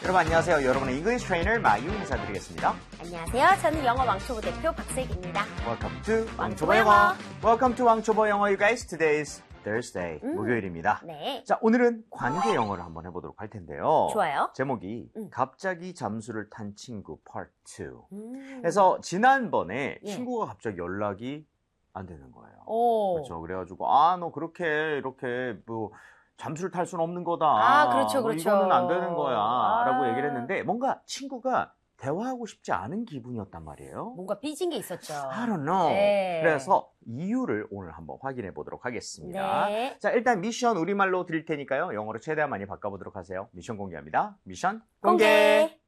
여러분 안녕하세요. 여러분의 English Trainer 마유 인사드리겠습니다. 안녕하세요. 저는 영어 왕초보 대표 박슬기입니다. Welcome to 왕초보 왕초보 영어. 영어. Welcome to 왕초보 영어. You guys, today is Thursday. 목요일입니다. 네. 자, 오늘은 관계 영어를 한번 해보도록 할 텐데요. 좋아요. 제목이 갑자기 잠수를 탄 친구 Part 2. 음. 그래서 지난번에 예. 친구가 갑자기 연락이 안 되는 거예요. 오. 그렇죠. 그래가지고 너 그렇게 이렇게 뭐 잠수를 탈 수는 없는 거다. 그렇죠, 뭐 그렇죠. 이거는 안 되는 거야. 라고 얘기를 아. 했는데 뭔가 친구가 대화하고 싶지 않은 기분이었단 말이에요. 뭔가 삐진 게 있었죠. I don't know. 네. 그래서 이유를 오늘 한번 확인해 보도록 하겠습니다. 네. 자, 일단 미션 우리말로 드릴 테니까요. 영어로 최대한 많이 바꿔보도록 하세요. 미션 공개합니다. 미션 공개.